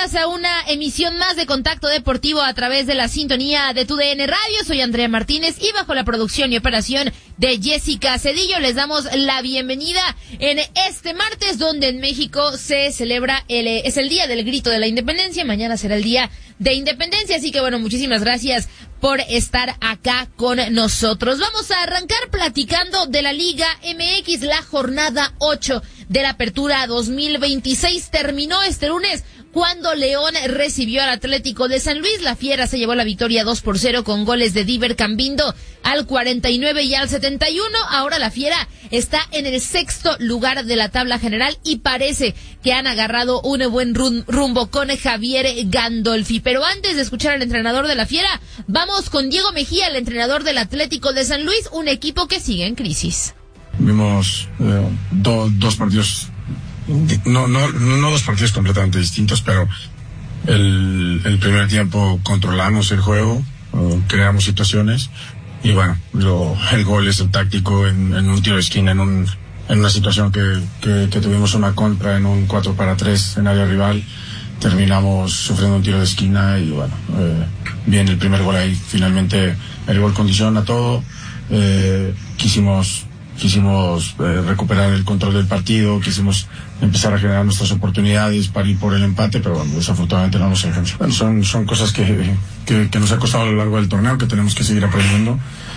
bienvenidas a una emisión más de Contacto Deportivo a través de la sintonía de TUDN Radio. Soy Andrea Martínez y bajo la producción y operación de Jessica Cedillo les damos la bienvenida en este martes, donde en México se celebra es el Día del Grito de la Independencia. Mañana será el Día de Independencia, así que bueno, muchísimas gracias por estar acá con nosotros. Vamos a arrancar platicando de la Liga MX. La jornada 8 de la Apertura 2026 terminó este lunes cuando León recibió al Atlético de San Luis. La Fiera se llevó la victoria 2-0 con goles de Diver Cambindo al 49 y al 71. Ahora la Fiera está en el sexto lugar de la tabla general y parece que han agarrado un buen rumbo con Javier Gandolfi. Pero antes de escuchar al entrenador de la Fiera, vamos con Diego Mejía, el entrenador del Atlético de San Luis, un equipo que sigue en crisis. Vimos dos partidos, no dos partidos completamente distintos, pero el primer tiempo controlamos el juego, creamos situaciones y bueno, el gol es el táctico en un tiro de esquina, en una situación que tuvimos una contra en un 4-3 en área rival. Terminamos sufriendo un tiro de esquina y bueno, bien el primer gol ahí. Finalmente el gol condiciona todo. Quisimos recuperar el control del partido, quisimos empezar a generar nuestras oportunidades para ir por el empate, pero bueno, desafortunadamente no nos alcanzó. Bueno, son cosas que nos ha costado a lo largo del torneo, que tenemos que seguir aprendiendo.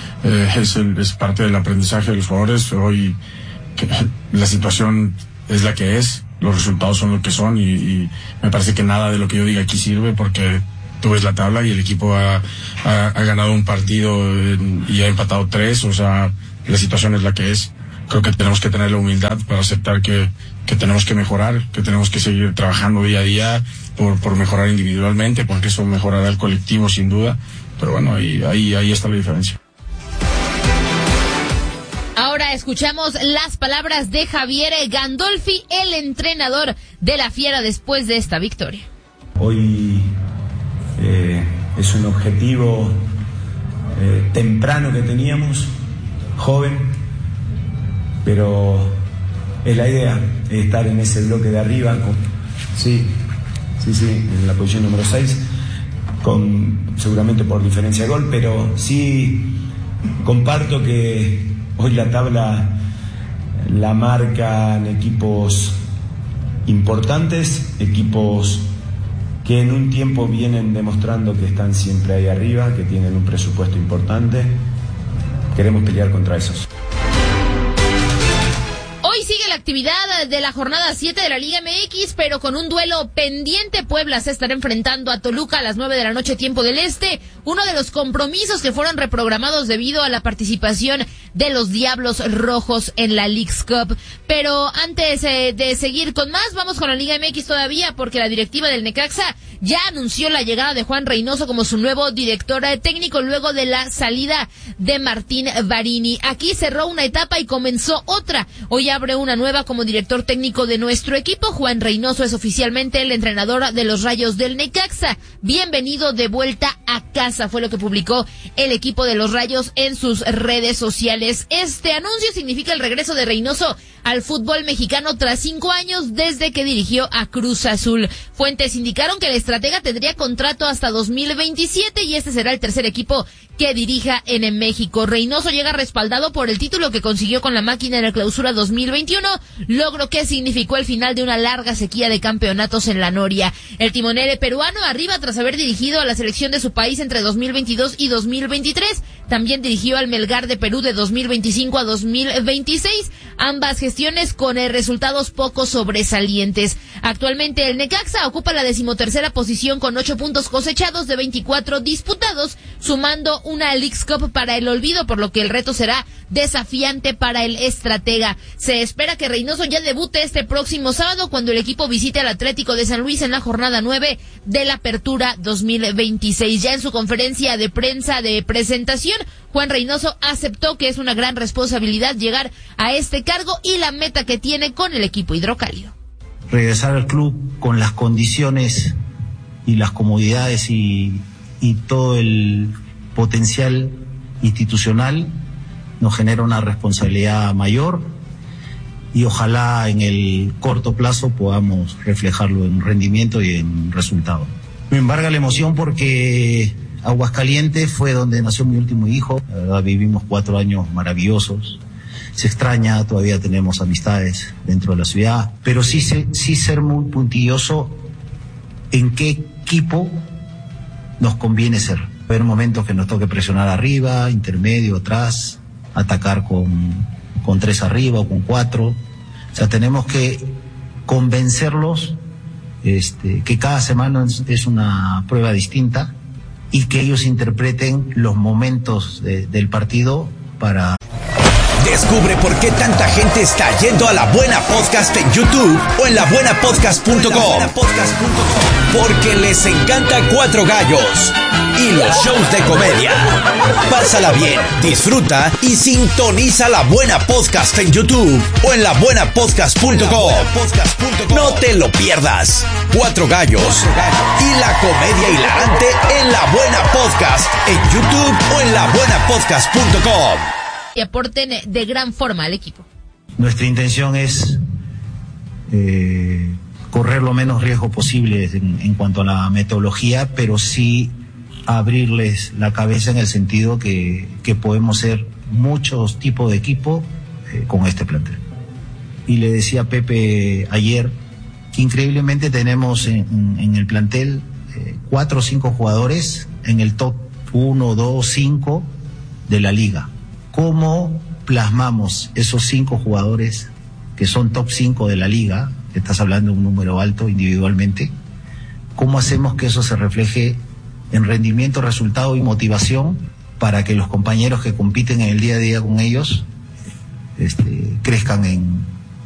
Es parte del aprendizaje de los jugadores. Hoy la situación es la que es, los resultados son lo que son y me parece que nada de lo que yo diga aquí sirve, porque tú ves la tabla y el equipo ha ganado un partido y ha empatado 3, o sea, la situación es la que es. Creo que tenemos que tener la humildad para aceptar que tenemos que mejorar, que tenemos que seguir trabajando día a día por mejorar individualmente, porque eso mejorará el colectivo sin duda, pero bueno, ahí está la diferencia. Ahora escuchamos las palabras de Javier Gandolfi, el entrenador de la Fiera, después de esta victoria. Hoy es un objetivo temprano que teníamos, joven, pero es la idea, estar en ese bloque de arriba, sí, en la posición número 6, seguramente por diferencia de gol, pero sí comparto que hoy la tabla la marcan equipos importantes, equipos que en un tiempo vienen demostrando que están siempre ahí arriba, que tienen un presupuesto importante. Queremos pelear contra esos. Hoy sigue la actividad de la jornada 7 de la Liga MX, pero con un duelo pendiente. Puebla se estará enfrentando a Toluca a las 9 de la noche, tiempo del este. Uno de los compromisos que fueron reprogramados debido a la participación de los Diablos Rojos en la Leagues Cup. Pero antes de seguir con más, vamos con la Liga MX todavía, porque la directiva del Necaxa ya anunció la llegada de Juan Reynoso como su nuevo director técnico luego de la salida de Martín Barini. Aquí cerró una etapa y comenzó otra. Hoy abre una nueva como director técnico de nuestro equipo. Juan Reynoso es oficialmente el entrenador de los Rayos del Necaxa. Bienvenido de vuelta a casa, fue lo que publicó el equipo de los Rayos en sus redes sociales. Este anuncio significa el regreso de Reynoso al fútbol mexicano tras 5 años desde que dirigió a Cruz Azul. Fuentes indicaron que el estratega tendría contrato hasta 2027 y este será el tercer equipo que dirija en México. Reynoso llega respaldado por el título que consiguió con la máquina en la Clausura 2021, logro que significó el final de una larga sequía de campeonatos en la Noria. El timonel peruano arriba tras haber dirigido a la selección de su país entre 2022 y 2023. También dirigió al Melgar de Perú de 2025 a 2026, ambas gestiones con resultados poco sobresalientes. Actualmente el Necaxa ocupa la 13ª posición con 8 puntos cosechados de 24 disputados, sumando una Leagues Cup para el olvido, por lo que el reto será desafiante para el estratega. Se espera que Reynoso ya debute este próximo sábado cuando el equipo visite al Atlético de San Luis en la jornada 9 de la Apertura 2026. Ya en su conferencia de prensa de presentación, Juan Reynoso aceptó que es una gran responsabilidad llegar a este cargo y la meta que tiene con el equipo hidrocálido. Regresar al club con las condiciones y las comodidades y todo el potencial institucional nos genera una responsabilidad mayor y ojalá en el corto plazo podamos reflejarlo en rendimiento y en resultado. Me embarga la emoción porque Aguascalientes fue donde nació mi último hijo. La verdad, vivimos 4 años maravillosos. Se extraña, todavía tenemos amistades dentro de la ciudad, pero sí ser muy puntilloso en qué equipo nos conviene ser. Va a haber momentos que nos toque presionar arriba, intermedio, atrás, atacar con 3 arriba o con 4. O sea, tenemos que convencerlos que cada semana es una prueba distinta y que ellos interpreten los momentos del partido para... Descubre por qué tanta gente está yendo a La Buena Podcast en YouTube o en labuenapodcast.com. Porque les encanta Cuatro Gallos y los shows de comedia. Pásala bien, disfruta y sintoniza La Buena Podcast en YouTube o en labuenapodcast.com. No te lo pierdas. Cuatro Gallos y la comedia hilarante en La Buena Podcast en YouTube o en labuenapodcast.com. Y aporten de gran forma al equipo. Nuestra intención es correr lo menos riesgo posible en cuanto a la metodología, pero sí abrirles la cabeza en el sentido que podemos ser muchos tipos de equipo con este plantel. Y le decía a Pepe ayer que increíblemente tenemos en el plantel 4 o 5 jugadores en el top 1, 2, 5 de la liga. ¿Cómo plasmamos esos 5 jugadores que son top 5 de la liga? Estás hablando de un número alto individualmente. ¿Cómo hacemos que eso se refleje en rendimiento, resultado y motivación para que los compañeros que compiten en el día a día con ellos crezcan en